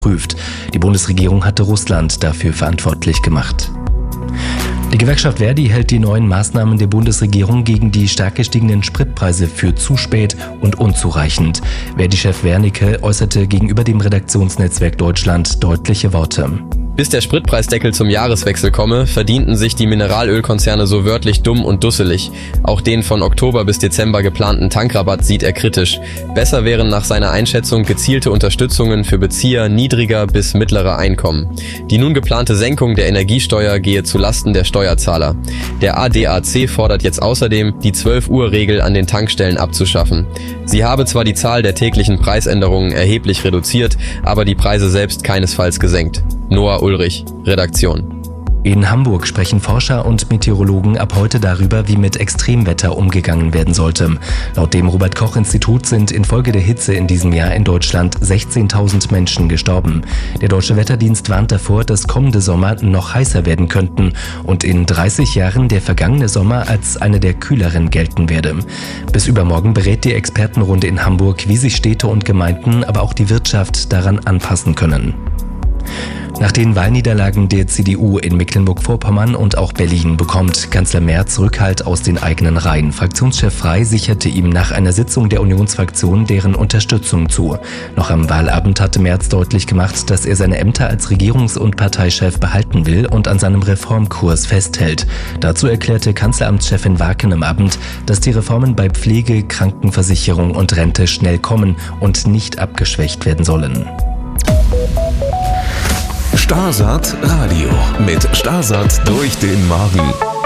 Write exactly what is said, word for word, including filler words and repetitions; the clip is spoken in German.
prüft. Die Bundesregierung hatte Russland dafür verantwortlich gemacht. Die Gewerkschaft Verdi hält die neuen Maßnahmen der Bundesregierung gegen die stark gestiegenen Spritpreise für zu spät und unzureichend. Verdi-Chef Wernicke äußerte gegenüber dem Redaktionsnetzwerk Deutschland deutliche Worte. Bis der Spritpreisdeckel zum Jahreswechsel komme, verdienten sich die Mineralölkonzerne so wörtlich dumm und dusselig. Auch den von Oktober bis Dezember geplanten Tankrabatt sieht er kritisch. Besser wären nach seiner Einschätzung gezielte Unterstützungen für Bezieher niedriger bis mittlerer Einkommen. Die nun geplante Senkung der Energiesteuer gehe zulasten der Steuerzahler. Der A D A C fordert jetzt außerdem, die zwölf-Uhr-Regel an den Tankstellen abzuschaffen. Sie habe zwar die Zahl der täglichen Preisänderungen erheblich reduziert, aber die Preise selbst keinesfalls gesenkt. Noah Ulrich, Redaktion. In Hamburg sprechen Forscher und Meteorologen ab heute darüber, wie mit Extremwetter umgegangen werden sollte. Laut dem Robert-Koch-Institut sind infolge der Hitze in diesem Jahr in Deutschland sechzehntausend Menschen gestorben. Der Deutsche Wetterdienst warnt davor, dass kommende Sommer noch heißer werden könnten und in dreißig Jahren der vergangene Sommer als einer der kühleren gelten werde. Bis übermorgen berät die Expertenrunde in Hamburg, wie sich Städte und Gemeinden, aber auch die Wirtschaft daran anpassen können. Nach den Wahlniederlagen der C D U in Mecklenburg-Vorpommern und auch Berlin bekommt Kanzler Merz Rückhalt aus den eigenen Reihen. Fraktionschef Frey sicherte ihm nach einer Sitzung der Unionsfraktion deren Unterstützung zu. Noch am Wahlabend hatte Merz deutlich gemacht, dass er seine Ämter als Regierungs- und Parteichef behalten will und an seinem Reformkurs festhält. Dazu erklärte Kanzleramtschefin Waken am Abend, dass die Reformen bei Pflege, Krankenversicherung und Rente schnell kommen und nicht abgeschwächt werden sollen. Starsat Radio mit Starsat durch den Magen.